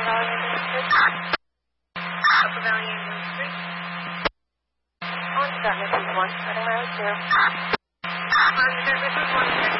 On service is 1, 7 miles 0. On service is 1.